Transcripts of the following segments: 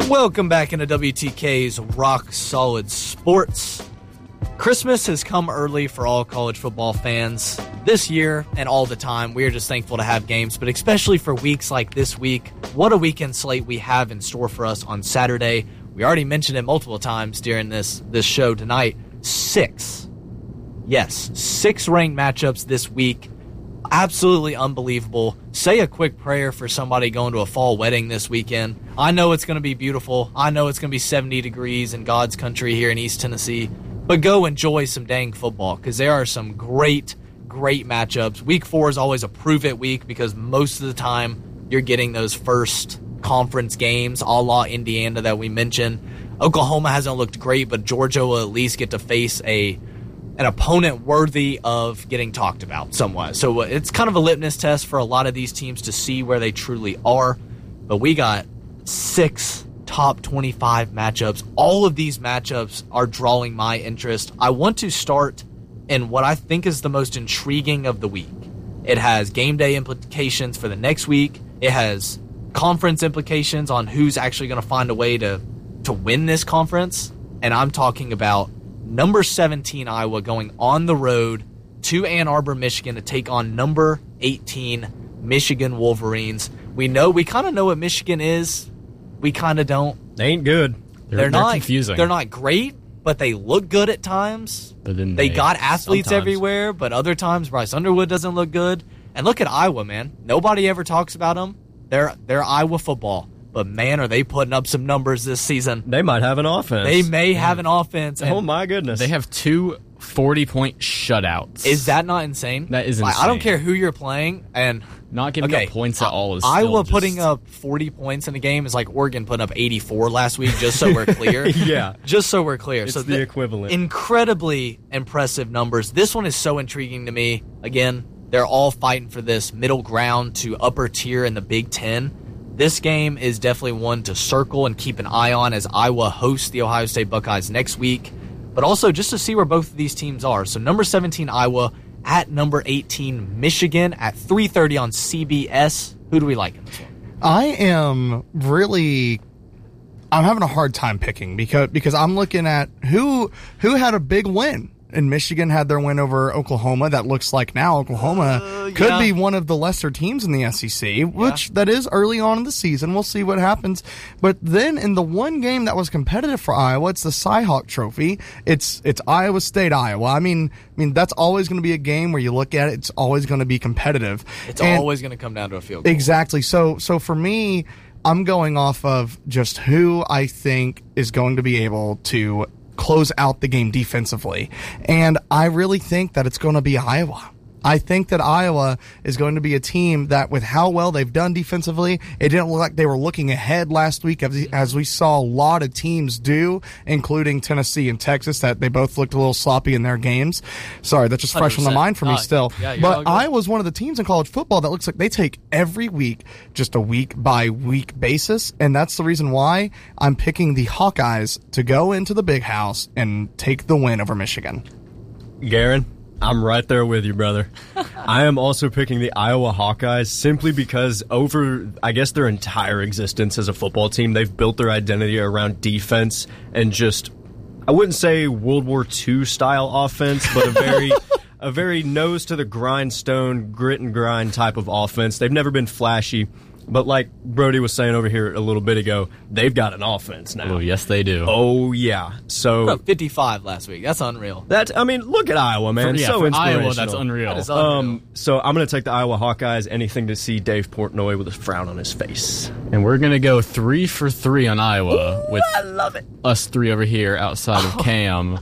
Welcome back into WTK's Rock Solid Sports. Christmas has come early for all college football fans this year and all the time. We are just thankful to have games, but especially for weeks like this week, what a weekend slate we have in store for us on Saturday. We already mentioned it multiple times during this show tonight. 6 ranked matchups this week. Absolutely unbelievable. Say a quick prayer for somebody going to a fall wedding this weekend. I know it's going to be beautiful. I know it's going to be 70 degrees in God's country here in East Tennessee. But go enjoy some dang football because there are some great matchups. Week 4 is always a prove-it week because most of the time you're getting those first conference games a la Indiana that we mentioned. Oklahoma hasn't looked great, but Georgia will at least get to face an opponent worthy of getting talked about somewhat. So it's kind of a litmus test for a lot of these teams to see where they truly are. But we got 6 top 25 matchups. All of these matchups are drawing my interest. I want to start in what I think is the most intriguing of the week. It has game day implications for the next week. It has conference implications on who's actually going to find a way to win this conference. And I'm talking about number 17 Iowa going on the road to Ann Arbor, Michigan to take on number 18 Michigan Wolverines. We kind of know what Michigan is. We kind of don't. They ain't good. They're not confusing. They're not great, but they look good at times. They got athletes everywhere, but other times Bryce Underwood doesn't look good. And look at Iowa, man. Nobody ever talks about them. They're Iowa football. But, man, are they putting up some numbers this season. They might have an offense. They may have an offense. Oh, my goodness. They have 2 40-point shutouts. Is that not insane? That is insane. I don't care who you're playing. And not giving up points at all is Iowa putting up 40 points in a game is like Oregon putting up 84 last week, just so we're clear. Yeah. Just so we're clear. It's so the equivalent. Incredibly impressive numbers. This one is so intriguing to me. Again, they're all fighting for this middle ground to upper tier in the Big Ten. This game is definitely one to circle and keep an eye on as Iowa hosts the Ohio State Buckeyes next week, but also just to see where both of these teams are. So number 17 Iowa at number 18 Michigan at 3:30 on CBS. Who do we like in this one? I'm having a hard time picking because I'm looking at who had a big win. And Michigan had their win over Oklahoma. That looks like now Oklahoma could be one of the lesser teams in the SEC, which that is early on in the season. We'll see what happens. But then in the one game that was competitive for Iowa, it's the Cy-Hawk Trophy. It's Iowa State, Iowa. I mean that's always going to be a game where you look at it. It's always going to be competitive. It's always going to come down to a field goal. Exactly. So for me, I'm going off of just who I think is going to be able to close out the game defensively. And I really think that it's going to be Iowa. I think that Iowa is going to be a team that, with how well they've done defensively, it didn't look like they were looking ahead last week, as we saw a lot of teams do, including Tennessee and Texas, that they both looked a little sloppy in their games. Sorry, that's just fresh on the mind for me still. But Iowa's one of the teams in college football that looks like they take every week just a week-by-week basis, and that's the reason why I'm picking the Hawkeyes to go into the Big House and take the win over Michigan. Garen? I'm right there with you, brother. I am also picking the Iowa Hawkeyes simply because over, I guess, their entire existence as a football team, they've built their identity around defense and just, I wouldn't say World War II style offense, but a very nose to the grindstone, grit and grind type of offense. They've never been flashy. But like Brody was saying over here a little bit ago, they've got an offense now. Oh, yes, they do. Oh, yeah. So 55 last week. That's unreal. Look at Iowa, man. So inspirational. Iowa, that's unreal. That is unreal. So I'm going to take the Iowa Hawkeyes. Anything to see Dave Portnoy with a frown on his face. And we're going to go 3 for 3 on Iowa. Ooh, with I love it. Us 3 over here outside of Cam.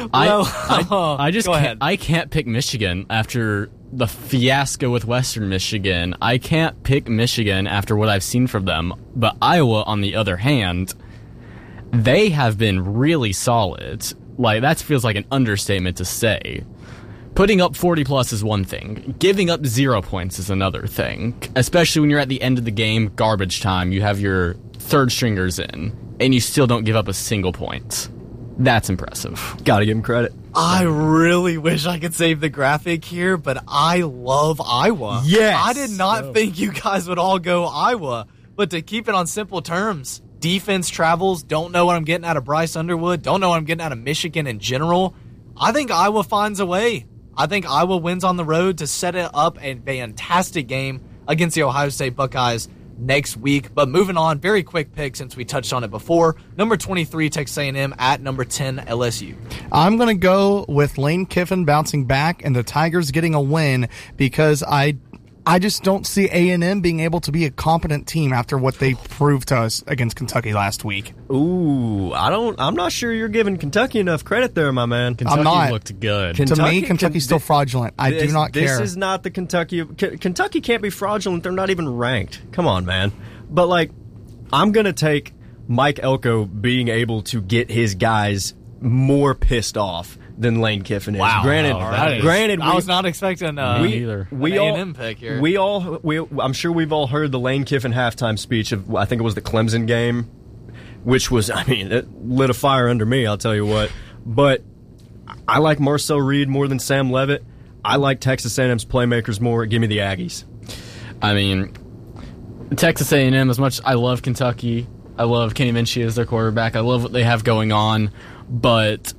I can't pick Michigan after the fiasco with Western Michigan. I can't pick Michigan after what I've seen from them. But Iowa, on the other hand, they have been really solid. Like, that feels like an understatement to say. Putting up 40-plus is one thing. Giving up 0 points is another thing. Especially when you're at the end of the game, garbage time, you have your third stringers in, and you still don't give up a single point. That's impressive. Gotta give him credit. I really wish I could save the graphic here, but I love Iowa. Yes. I did not think you guys would all go Iowa, but to keep it on simple terms, defense travels. Don't know what I'm getting out of Bryce Underwood. Don't know what I'm getting out of Michigan in general. I think Iowa finds a way. I think Iowa wins on the road to set it up a fantastic game against the Ohio State Buckeyes next week. But moving on, very quick pick since we touched on it before. Number 23, Texas A&M at number 10, LSU. I'm going to go with Lane Kiffin bouncing back and the Tigers getting a win because I just don't see A&M being able to be a competent team after what they proved to us against Kentucky last week. Ooh, I'm not sure you're giving Kentucky enough credit there, my man. Kentucky I'm not. looked good. To me, Kentucky's still fraudulent. I do not care. This is not the Kentucky. Kentucky can't be fraudulent. They're not even ranked. Come on, man. But, like, I'm going to take Mike Elko being able to get his guys more pissed off than Lane Kiffin is. Wow. Granted, I was not expecting either. an A&M pick here. I'm sure we've all heard the Lane Kiffin halftime speech of, I think it was the Clemson game, which was, I mean, it lit a fire under me, I'll tell you what. But I like Marcel Reed more than Sam Leavitt. I like Texas A&M's playmakers more. Give me the Aggies. I mean, Texas A&M, as much I love Kentucky, I love Kenny Minchie as their quarterback, I love what they have going on, but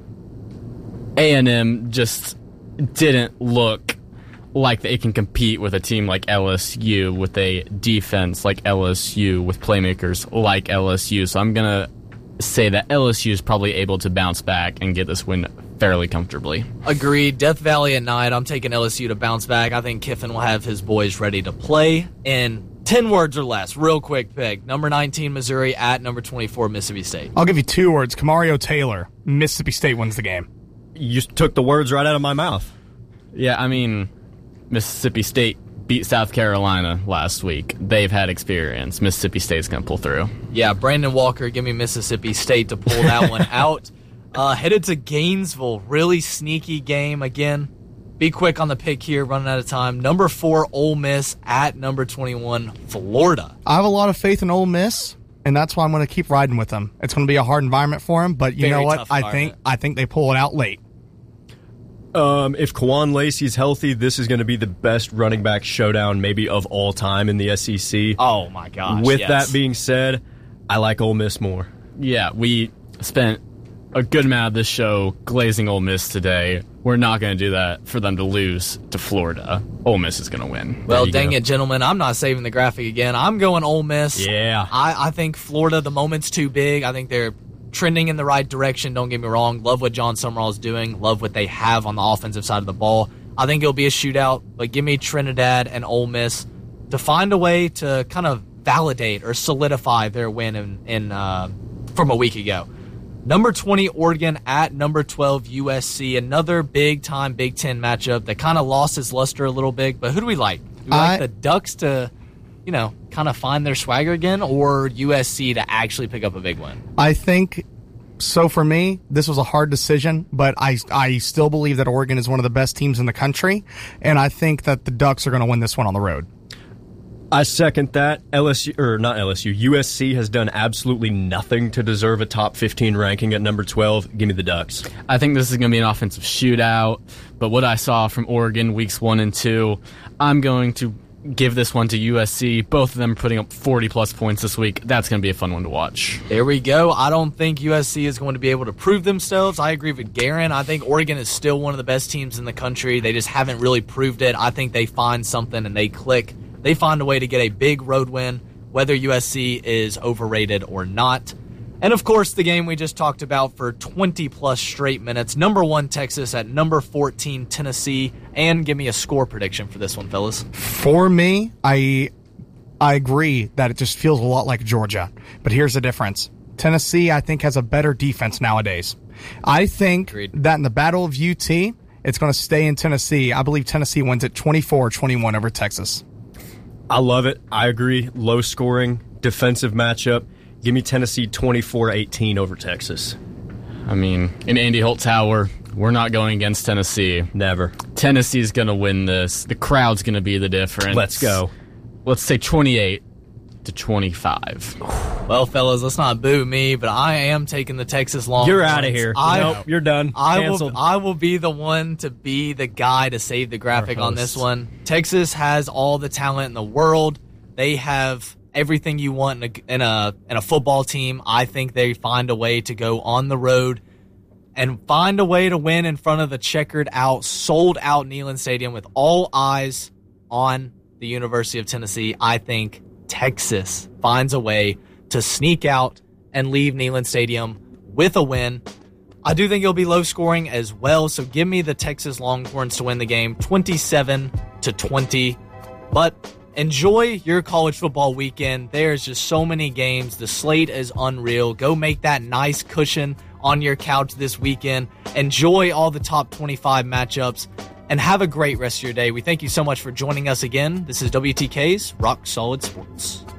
A&M just didn't look like they can compete with a team like LSU, with a defense like LSU, with playmakers like LSU. So I'm going to say that LSU is probably able to bounce back and get this win fairly comfortably. Agreed. Death Valley at night. I'm taking LSU to bounce back. I think Kiffin will have his boys ready to play in 10 words or less. Real quick pick. Number 19, Missouri at number 24, Mississippi State. I'll give you 2 words. Kamario Taylor. Mississippi State wins the game. You took the words right out of my mouth. Yeah, I mean, Mississippi State beat South Carolina last week. They've had experience. Mississippi State's going to pull through. Yeah, Brandon Walker, give me Mississippi State to pull that one out. Headed to Gainesville. Really sneaky game again. Be quick on the pick here, running out of time. Number 4, Ole Miss at number 21, Florida. I have a lot of faith in Ole Miss, and that's why I'm going to keep riding with them. It's going to be a hard environment for them, but you Very know what? tough I think they pull it out late. If Kwan Lacey's healthy, this is going to be the best running back showdown maybe of all time in the SEC. Oh, my gosh. With yes. that being said, I like Ole Miss more. Yeah, we spent a good amount of this show glazing Ole Miss today. We're not going to do that for them to lose to Florida. Ole Miss is going to win. Well, dang it, gentlemen. I'm not saving the graphic again. I'm going Ole Miss. Yeah. I think Florida, the moment's too big. I think they're trending in the right direction. Don't get me wrong. Love what John Summerall is doing. Love what they have on the offensive side of the ball. I think it'll be a shootout, but give me Trinidad and Ole Miss to find a way to kind of validate or solidify their win from a week ago. Number 20, Oregon at number 12, USC. Another big-time Big Ten matchup that kind of lost its luster a little bit. But who do we like? Do we like the Ducks to, kind of find their swagger again, or USC to actually pick up a big win? I think so. For me, this was a hard decision, but I still believe that Oregon is one of the best teams in the country, and I think that the Ducks are going to win this one on the road. I second that. USC has done absolutely nothing to deserve a top 15 ranking at number 12. Give me the Ducks. I think this is going to be an offensive shootout, but what I saw from Oregon weeks 1 and 2, I'm going to give this one to USC. Both of them putting up 40-plus points this week. That's going to be a fun one to watch. There we go. I don't think USC is going to be able to prove themselves. I agree with Garen. I think Oregon is still one of the best teams in the country. They just haven't really proved it. I think they find something and they click. They find a way to get a big road win, whether USC is overrated or not. And, of course, the game we just talked about for 20-plus straight minutes. Number 1, Texas at number 14, Tennessee. And give me a score prediction for this one, fellas. For me, I agree that it just feels a lot like Georgia. But here's the difference. Tennessee, I think, has a better defense nowadays. I think that in the Battle of UT, it's going to stay in Tennessee. I believe Tennessee wins it 24-21 over Texas. I love it. I agree. Low scoring, defensive matchup. Give me Tennessee 24-18 over Texas. I mean, in Andy Holt Tower, we're not going against Tennessee. Never. Tennessee's going to win this. The crowd's going to be the difference. Let's go. Let's say 28-25. Well, fellas, let's not boo me, but I am taking the Texas Longhorns. You're out of here. Nope, you're done. Canceled. I will be the one to be the guy to save the graphic on this one. Texas has all the talent in the world. They have everything you want in a football team. I think they find a way to go on the road and find a way to win in front of the sold out Neyland Stadium with all eyes on the University of Tennessee. I think Texas finds a way to sneak out and leave Neyland Stadium with a win. I do think it'll be low scoring as well, so give me the Texas Longhorns to win the game 27-20. But enjoy your college football weekend. There's just so many games. The slate is unreal. Go make that nice cushion on your couch this weekend. Enjoy all the top 25 matchups and have a great rest of your day. We thank you so much for joining us again. This is WTK's Rock Solid Sports.